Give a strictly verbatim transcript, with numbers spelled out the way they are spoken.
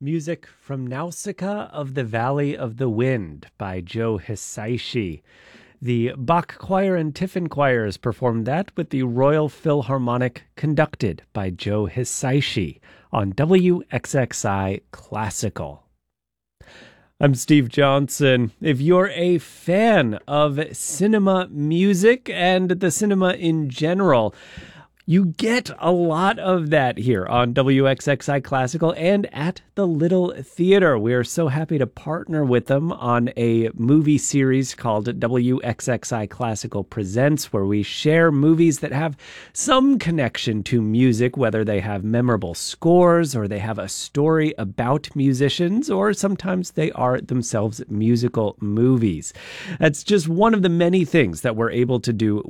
Music from Nausicaa of the Valley of the Wind by Joe Hisaishi. The Bach Choir and Tiffin Choirs performed that with the Royal Philharmonic, conducted by Joe Hisaishi on W X X I Classical. I'm Steve Johnson. If you're a fan of cinema music and the cinema in general, you get a lot of that here on W X X I Classical and at the Little Theater. We're so happy to partner with them on a movie series called W X X I Classical Presents, where we share movies that have some connection to music, whether they have memorable scores or they have a story about musicians, or sometimes they are themselves musical movies. That's just one of the many things that we're able to do